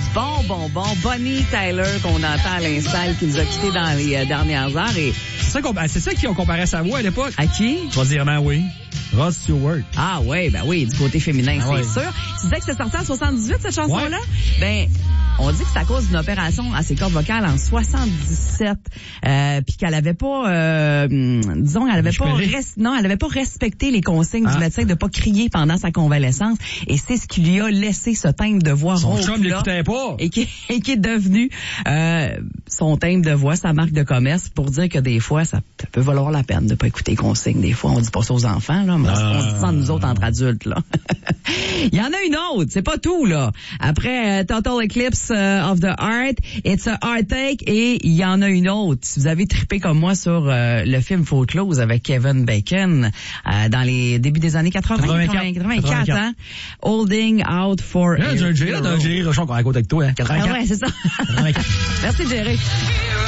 Bon. Bonnie Tyler qu'on entend à l'instant, qui nous a quittés dans les dernières heures. Et c'est ça qui ont comparé sa voix à l'époque. À qui? Je vais dire, oui. Rod Stewart. Ah oui, du côté féminin, c'est sûr. Tu disais que c'était sorti en 78, cette chanson-là? Ouais. On dit que c'est à cause d'une opération à ses cordes vocales en 77, puis qu'elle avait pas, elle avait pas respecté les consignes du médecin de pas crier pendant sa convalescence, et c'est ce qui lui a laissé ce timbre de voix rauque là. Son chum l'écoutait pas. Et qui est devenu son timbre de voix, sa marque de commerce, pour dire que des fois, ça peut valoir la peine de pas écouter les consignes. Des fois, on dit pas ça aux enfants, là, mais on se sent nous autres entre adultes, là. Il y en a une autre, c'est pas tout, là. Après Total Eclipse of the Heart, It's a Heartache, et il y en a une autre. Si vous avez trippé comme moi sur le film Footloose avec Kevin Bacon dans les débuts des années 84, hein? Holding Out for Jerry Rochon qu'on raconte avec toi, hein? 84. Ah ouais, c'est ça. Merci, Jerry.